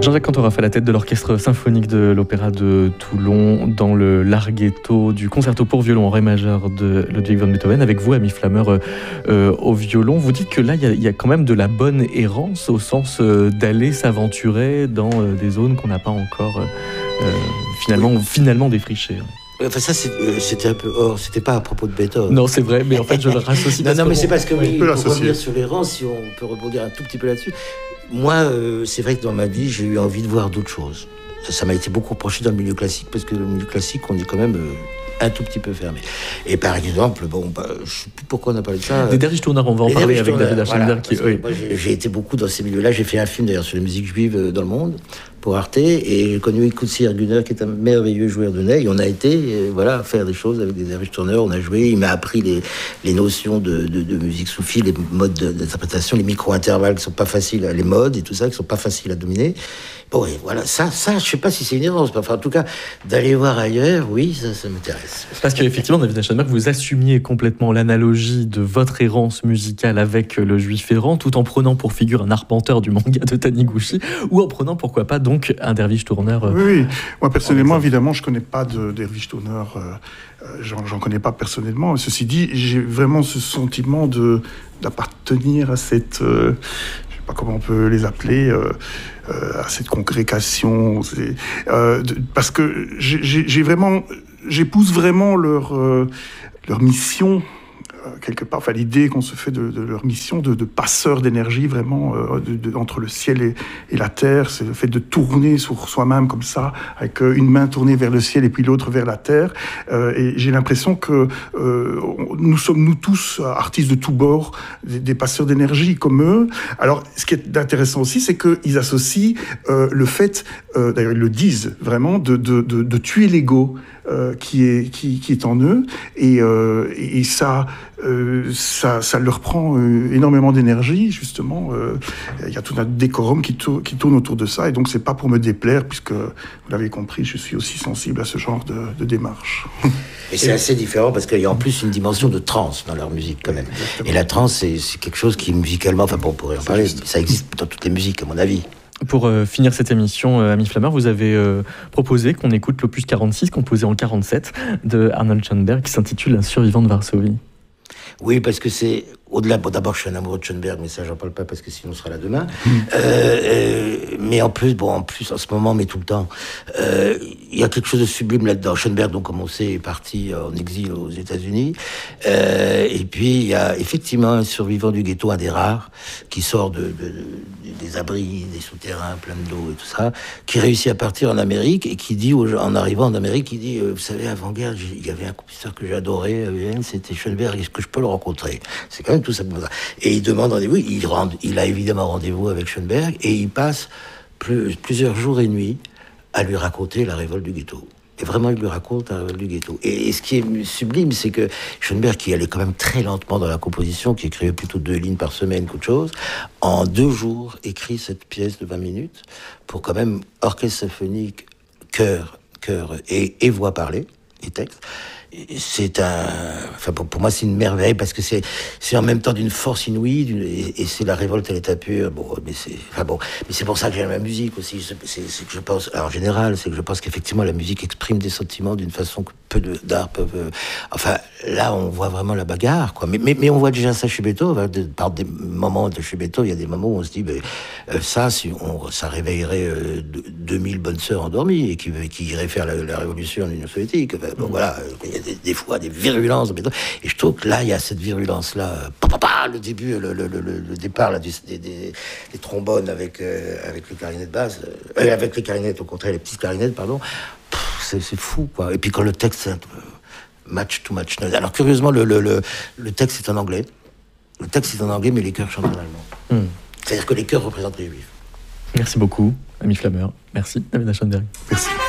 Jean-Jacques Cantoroff à la tête de l'orchestre symphonique de l'Opéra de Toulon dans le larghetto du concerto pour violon en ré majeur de Ludwig van Beethoven, avec vous, Ami Flammer, au violon. Vous dites que là, il y a quand même de la bonne errance au sens d'aller s'aventurer dans des zones qu'on n'a pas encore finalement défrichées. Enfin, ça, c'était un peu hors, c'était pas à propos de Beethoven. Non, c'est vrai, mais en fait, je le rassocie. Non, mais c'est parce que, oui, pour revenir sur l'errance, si on peut rebondir un tout petit peu là-dessus, moi, c'est vrai que dans ma vie, j'ai eu envie de voir d'autres choses. Ça m'a été beaucoup reproché dans le milieu classique, parce que dans le milieu classique, on est quand même un tout petit peu fermé. Et par exemple, je sais plus pourquoi on a parlé de ça. Des Dervish Tourneurs, on va en parler avec David Aschenberg. Voilà, moi, j'ai été beaucoup dans ces milieux-là. J'ai fait un film d'ailleurs sur les musiques juives dans le monde pour Arte, et j'ai connu Kutsi Erguner, qui est un merveilleux joueur de ney. Et on a été faire des choses avec des Dervish Tourneurs. On a joué, il m'a appris les notions de musique soufie, les modes d'interprétation, les micro-intervalles qui sont pas faciles, les modes et tout ça qui sont pas faciles à dominer. Bon, et voilà, ça, je sais pas si c'est une errance. Enfin, en tout cas, d'aller voir ailleurs, oui, ça m'intéresse. Parce qu'effectivement, David Aschenberg, vous assumiez complètement l'analogie de votre errance musicale avec le juif errant, tout en prenant pour figure un arpenteur du manga de Taniguchi, ou en prenant, pourquoi pas, donc, un derviche tourneur. Oui. Moi, personnellement, évidemment, je connais pas de derviche tourneur. J'en connais pas personnellement. Ceci dit, j'ai vraiment ce sentiment d'appartenir à cette... je sais pas comment on peut les appeler... à cette congrégation, parce que j'épouse vraiment leur mission, quelque part, enfin l'idée qu'on se fait de leur mission de passeur d'énergie, vraiment, entre le ciel et la terre. C'est le fait de tourner sur soi-même comme ça, avec une main tournée vers le ciel et puis l'autre vers la terre. Et j'ai l'impression que nous sommes, nous tous, artistes de tous bords, des passeurs d'énergie comme eux. Alors, ce qui est intéressant aussi, c'est qu'ils associent le fait, d'ailleurs ils le disent vraiment, de tuer l'ego qui est en eux, et ça leur prend énormément d'énergie, justement. Il y a tout un décorum qui tourne autour de ça, et donc c'est pas pour me déplaire, puisque vous l'avez compris, je suis aussi sensible à ce genre de démarche. Et c'est assez différent parce qu'il y a en plus une dimension de trance dans leur musique quand même. Exactement. Et la trance, c'est quelque chose qui musicalement, enfin bon, on pourrait en parler, ça existe dans toutes les musiques à mon avis. Pour finir cette émission, Ami Flammer, vous avez proposé qu'on écoute l'opus 46, composé en 47, de Arnold Schoenberg, qui s'intitule Un survivant de Varsovie. Oui, parce que c'est au-delà. Bon, d'abord, je suis un amoureux de Schoenberg, mais ça, j'en parle pas parce que sinon, on sera là demain. Mais en plus, en ce moment, mais tout le temps, il y a quelque chose de sublime là-dedans. Schoenberg, donc, comme on sait, est parti en exil aux États-Unis. Et puis, il y a effectivement un survivant du ghetto, un des rares, qui sort des abris, des souterrains pleins d'eau et tout ça, qui réussit à partir en Amérique et qui dit, en arrivant en Amérique, il dit, vous savez, avant-guerre, il y avait un compositeur que j'adorais à Vienne, c'était Schoenberg, est-ce que je peux le rencontrer? C'est quand même tout ça. Et il demande rendez-vous, il a évidemment rendez-vous avec Schoenberg, et il passe plusieurs jours et nuits à lui raconter la révolte du ghetto. Et vraiment, il lui raconte la révolte du ghetto. Et ce qui est sublime, c'est que Schoenberg, qui allait quand même très lentement dans la composition, qui écrivait plutôt 2 lignes par semaine qu'autre chose, en 2 jours, écrit cette pièce de 20 minutes pour quand même orchestre symphonique, chœur et voix parlée, et texte. Pour moi, c'est une merveille parce que c'est en même temps d'une force inouïe, et c'est la révolte à l'état pur. Mais c'est pour ça que j'aime la musique aussi. C'est que je pense, en général, c'est que je pense qu'effectivement la musique exprime des sentiments d'une façon que peu d'art peuvent. Là, on voit vraiment la bagarre, quoi. Mais on voit déjà ça chez Beethoven. Par des moments de chez Beethoven, il y a des moments où on se dit, ça réveillerait 2000 bonnes sœurs endormies et qui iraient faire la révolution en Union soviétique. Voilà. Il y a des fois des virulences, et je trouve que là il y a cette virulence là, le début, le départ là, des trombones avec les clarinettes basses, avec les clarinettes au contraire, les petites clarinettes, pardon. C'est fou, quoi. Et puis quand le texte c'est match to match. Alors curieusement le texte est en anglais. Le texte est en anglais, mais les chœurs chantent en allemand. C'est-à-dire que les chœurs représentent les juifs. Merci beaucoup, Ami Flammer. Merci, David Aschenberg. Merci.